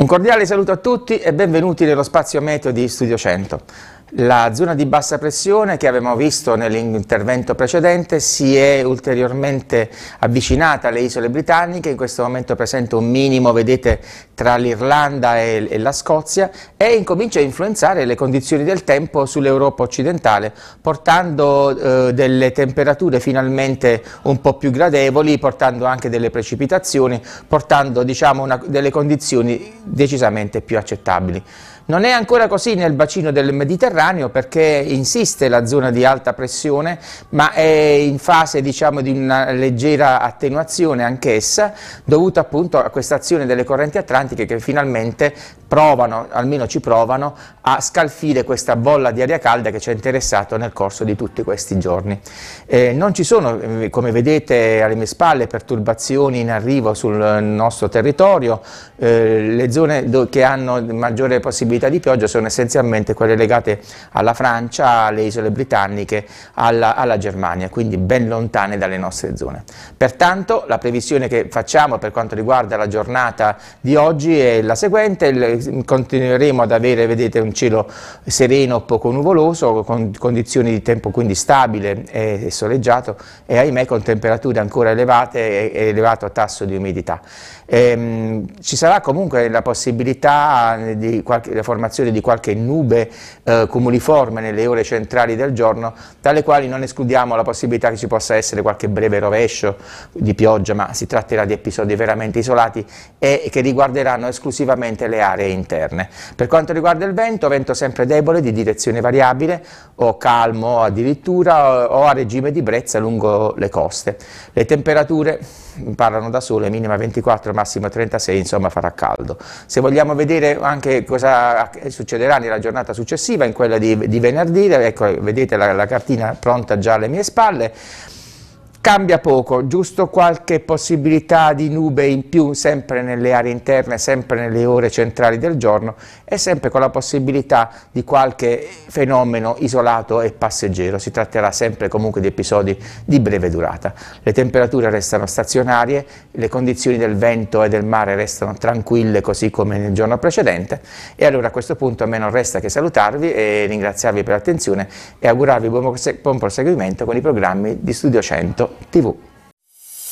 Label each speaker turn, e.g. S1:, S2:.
S1: cordiale saluto a tutti e benvenuti nello spazio meteo di Studio 100. La zona di bassa pressione che avevamo visto nell'intervento precedente si è ulteriormente avvicinata alle isole britanniche, in questo momento presenta un minimo, vedete, tra l'Irlanda e la Scozia e incomincia a influenzare le condizioni del tempo sull'Europa occidentale, portando delle temperature finalmente un po' più gradevoli, portando anche delle precipitazioni, portando delle condizioni decisamente più accettabili. Non è ancora così nel bacino del Mediterraneo perché insiste la zona di alta pressione, ma è in fase di una leggera attenuazione anch'essa, dovuta appunto a questa azione delle correnti atlantiche che finalmente provano, almeno ci provano, a scalfire questa bolla di aria calda che ci ha interessato nel corso di tutti questi giorni. Non ci sono, come vedete alle mie spalle, perturbazioni in arrivo sul nostro territorio. Le zone che hanno maggiore possibilità di pioggia sono essenzialmente quelle legate alla Francia, alle isole britanniche, alla Germania, quindi ben lontane dalle nostre zone. Pertanto la previsione che facciamo per quanto riguarda la giornata di oggi è la seguente: continueremo ad avere, vedete, un cielo sereno, poco nuvoloso, con condizioni di tempo quindi stabile e soleggiato e ahimè con temperature ancora elevate e elevato tasso di umidità. Ci sarà comunque la possibilità di la formazione di qualche nube cumuliforme nelle ore centrali del giorno, dalle quali non escludiamo la possibilità che ci possa essere qualche breve rovescio di pioggia, ma si tratterà di episodi veramente isolati e che riguarderanno esclusivamente le aree interne. Per quanto riguarda il vento sempre debole, di direzione variabile, o calmo addirittura, o a regime di brezza lungo le coste. Le temperature parlano da sole, minima 24, massimo 36, insomma farà caldo. Se vogliamo vedere anche cosa succederà nella giornata successiva, in quella di venerdì, ecco, vedete la cartina pronta già alle mie spalle. Cambia poco, giusto qualche possibilità di nube in più sempre nelle aree interne, sempre nelle ore centrali del giorno e sempre con la possibilità di qualche fenomeno isolato e passeggero. Si tratterà sempre comunque di episodi di breve durata. Le temperature restano stazionarie, le condizioni del vento e del mare restano tranquille così come nel giorno precedente e allora a questo punto a me non resta che salutarvi e ringraziarvi per l'attenzione e augurarvi buon proseguimento con i programmi di Studio 100 TV.